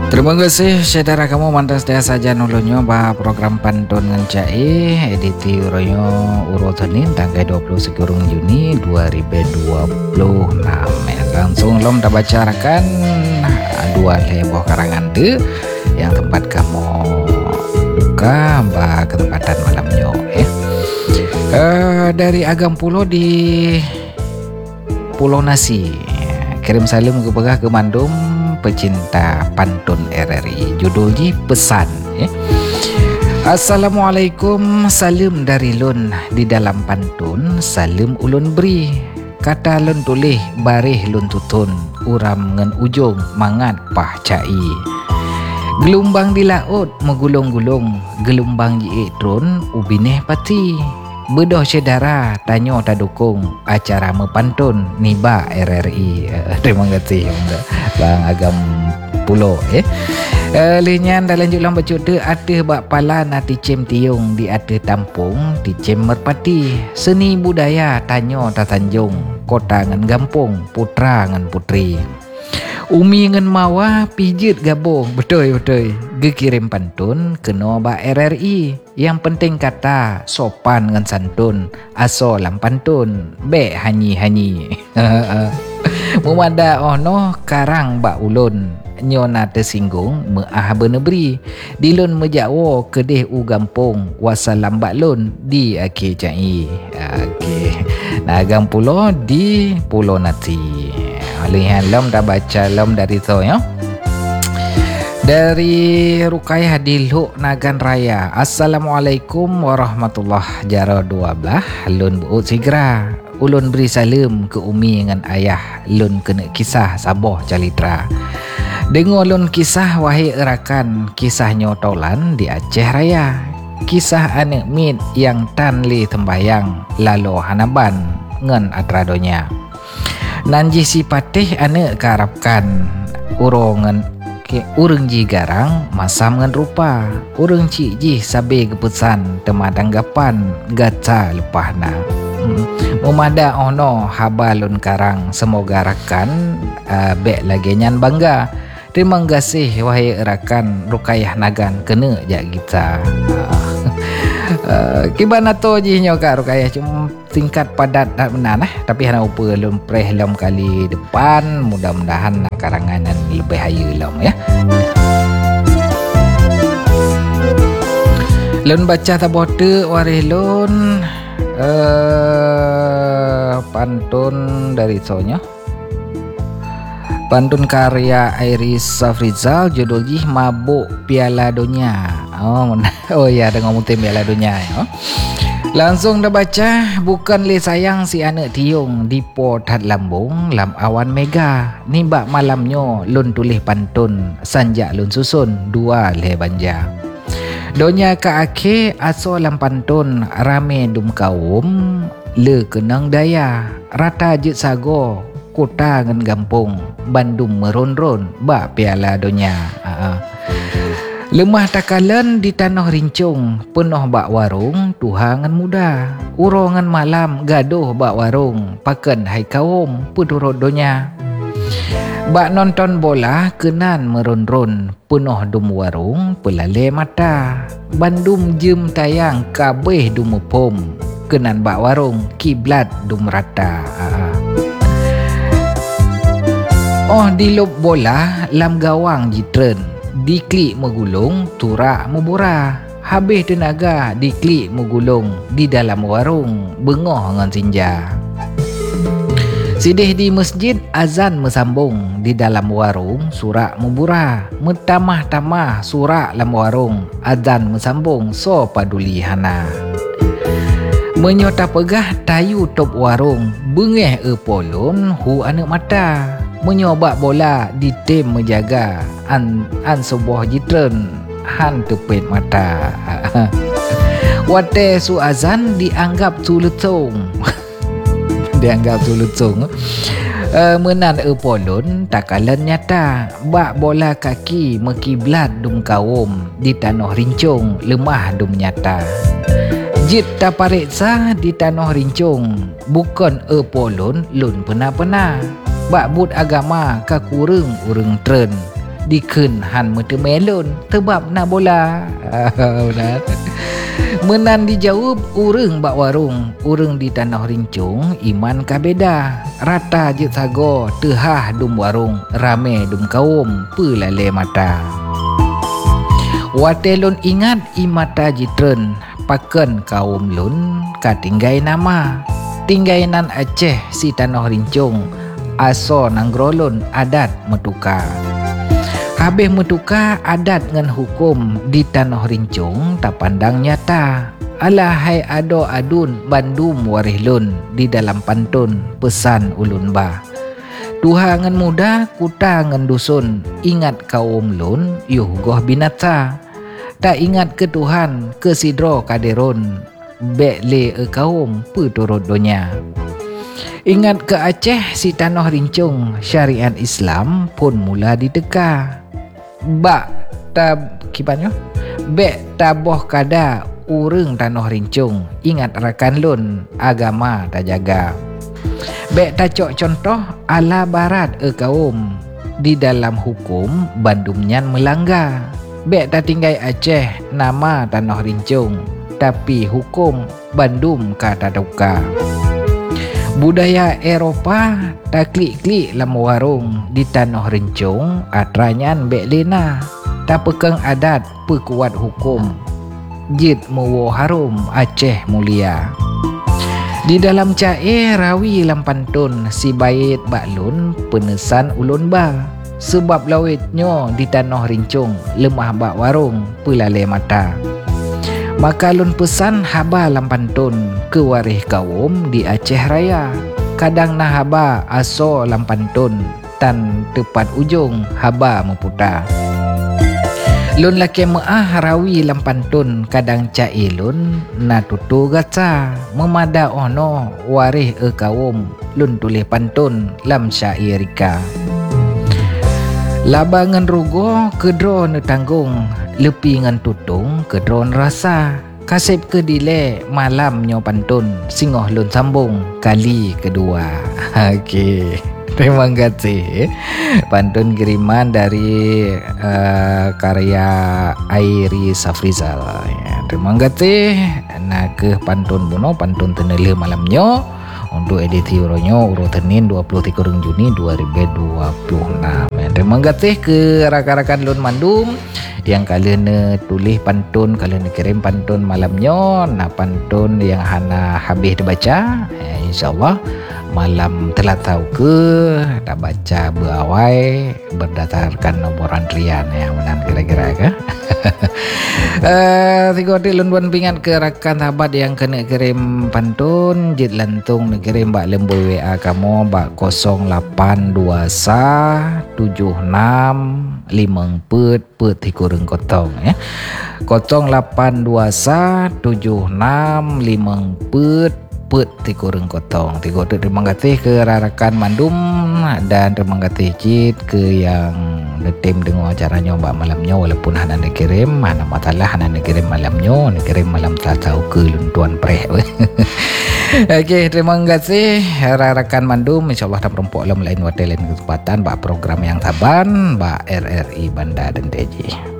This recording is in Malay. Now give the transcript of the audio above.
Terima kasih saudara kamu mantas dia saja nulunyo bah program pantun ngencai editi uronyo urutonin tanggal 20 Juni 2026. Langsung lom dah bacarakan dua leboh karangan de yang tempat kamu buka bah ketempatan malamnya dari Agam Pulau di Pulau Nasi. Kirim salam ke Begah ke Mandum pecinta pantun RRI. Judulnya pesan Assalamualaikum, salam dari Lun. Di dalam pantun salam ulun beri, kata Lun tulih barih Lun tutun, uram ngen ujung mangat pah cai. Gelombang di laut megulung-gulung, gelombang ji trun ubineh pati. Bedoh saudara tanyo tak dukung acara mepantun niba RRI. Terima kasih Bang Agam Pulau linyan dalam julang bacuda ada bak pala nati cem tiung di ada tampung di cem merpati. Seni budaya tanyo tak tanjung, kota ngan gampung, putra ngan putri. Umi ngan mawa pijit gabung. Betul gekirim pantun kena bak RRI. Yang penting kata sopan ngan santun, aso lam pantun be hanyi mumada ono karang bak ulun nyona tersinggung meah benebri dilun mejawo kedeh u gampung wasalam bak lun di akhir cai. Okey, Agam Pulau di Pulau Nati. Lihat lom dah baca lom dari tu ya. Dari Rukayah di Luk Nagan Raya. Assalamualaikum warahmatullahi jaro 12. Lun buut sigra. Ulun beri salam ke umi dengan ayah. Lun kena kisah saboh calitra. Dengar lun kisah wahai erakan, kisahnya tolan di Aceh Raya. Kisah anak mit yang tan li tembayang lalu hanaban ngen atradonya. Nanji si patih anak karapkan urongan urang ji garang masam ngan rupa, urang cik ji sabe keputusan temadanggapan gaca lepahna. Memada ono habalun karang semoga rakan bek lagi nyan bangga. Terima kasih wahai rakan Rukayah Nagan kena jak kita. Kibana to ji nyo Kak Rukayah cuma singkat padat tak benar tapi hana upa lum preh lum kali depan mudah-mudahan karangan yang lebih haya lum ya. Lun baca tabote warih lun pantun dari sonya. Pantun karya Iris Safrizal judulnya Mabuk Piala Dunia. Oh ya, ada ngomong Piala Dunia ya. Langsung dah baca. Bukan le sayang si anak tiung di potat lambung lam awan mega. Nibak malamnya lun tulis pantun sanjak lun susun dua le banja. Donya ka ake aso lam pantun rame dum kaum le kenang daya rata jet sago kota ngan gampung Bandung meron-ron bak piala dunia. Lemah takalan di tanah rincung penuh bak warung tuha ngan muda urongan malam gaduh bak warung paken hai kaum pedurut dunia. Bak nonton bola kenan meron-ron penuh dum warung pelale mata Bandung jem tayang kabeh dum pom kenan bak warung kiblat dum rata. Oh di lop bola lam gawang jitren diklik megulung turak mubura habis tenaga diklik megulung di dalam warung bengoh ngan sinja. Sidih di masjid azan mesambung di dalam warung surak mubura metamah-tamah surak lam warung azan mesambung so paduli hana. Menyota pegah tayu top warung bengeh polon hu anak mata menyobak bola di tim menjaga an sebuah jitren han tepet mata. Wate su azan dianggap sulutung. Dianggap sulutung. Menan polon takalan nyata bak bola kaki mekiblat dum kaum di tanah rincung lemah dum nyata. Jit tapariksa di tanah rincung bukan polon lun pernah-pernah. Bak but agama ka kurung urang tren dikeun han mete melon tebab na bola. Benar. Menan dijawab urang bak warung, urang di Tanah Rincung iman kabeda. Rata je sago tehah dum warung, rame dum kaum pelale mata. Watelun ingat imata jitren, paken kaum lun katinggai nama. Tinggainan Aceh si Tanah Rincung, aso nangrolun adat metuka. Habis metuka adat ngan hukum di Tanah Rincung tak pandang nyata. Alahai ado adun bandum warih lun di dalam pantun pesan ulun ba. Tuha ngan muda kuta ngan dusun, ingat kaum lun yuh goh binatsa. Tak ingat ke Tuhan ke sidro kaderun, bek le kaum peturut donya. Ingat ke Aceh si Tanah Rincung, syariat Islam pun mula diteka. Bak tab kipanyo bek taboh kada urang Tanah Rincung, ingat rakan lun agama tak jaga. Bek tacok contoh ala barat kaum di dalam hukum bandumnyan melanggar. Bek tak tinggai Aceh nama Tanah Rincung, tapi hukum bandum kata duka. Budaya Eropah tak klik-klik lam warung di Tanah Rincung, atranyan bek lena. Tak pekang adat pekuat hukum, jid mewo harum Aceh mulia. Di dalam cair rawi lam pantun si bait baklun penesan ulun ba. Sebab lawitnya di Tanah Rincung lemah bak warung pelale mata. Maka lun pesan haba lam pantun ke warih kaum di Aceh Raya. Kadang nah haba aso lam pantun tan tepat ujung haba meputar. Lun laki meah rawi lam pantun kadang cai lun na tutu gaca memada ono warih kaum lun tulis pantun lam syairika. Labangan rugo kedro ne tanggung, lepi ngan tutung kedro rasa. Kasip ke dile malam nyo pantun, singoh lun sambung kali kedua. Okey. Terima kasih. Pantun kiriman dari karya Airi Safrizal. Ya, terima kasih. Nah ke pantun buno pantun tenele malamnya untuk edisi uronyo uro Senin 23 Juni 2026. Ya, terima kasih ke rakan-rakan lun mandum yang kalian tulis pantun, kalian kirim pantun malamnya. Nah pantun yang hana habis dibaca, insyaallah malam telah tahu ke tak baca berawai berdasarkan nomor antrian ya menan kira-kira ke. Tiga lun pingat ke rakan sahabat yang kena kirim pantun jid lantung nak kirim bak lemboy WA kamu bak 0821 76 pet tikureng kotong ya. 0821 76 pet tikureng kotong. Tiga terima kasih ke rakan mandum dan terima kasih cid ke yang tim dengar acaranya mbak malamnya walaupun hana nak kirim mana masalah hana nak kirim malamnya nak kirim malam tahu ke luntuan preh. Okey, terima kasih rakan mandum, insyaallah tak perempok lain waktu lain kesempatan bak program yang saban bak RRI Bandar dan TJ.